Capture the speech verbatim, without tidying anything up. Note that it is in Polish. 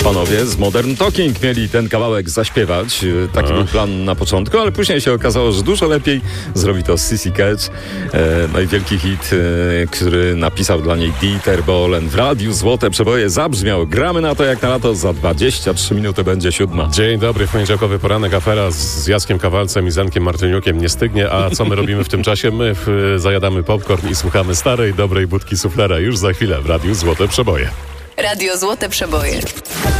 Panowie z Modern Talking mieli ten kawałek zaśpiewać. Taki był plan na początku, ale później się okazało, że dużo lepiej zrobi to Sissy Catch. E, no i wielki hit, e, który napisał dla niej Dieter Bohlen. W radiu Złote Przeboje zabrzmiał. Gramy na to jak na lato. Za dwadzieścia trzy minuty będzie siódma. Dzień dobry, w poniedziałkowy poranek. Afera z Jackiem Kawalcem i Zenkiem Martyniukiem nie stygnie. A co my robimy w tym czasie? My w, zajadamy popcorn i słuchamy starej, dobrej budki suflera. Już za chwilę w radiu Złote Przeboje. Radio Złote Przeboje.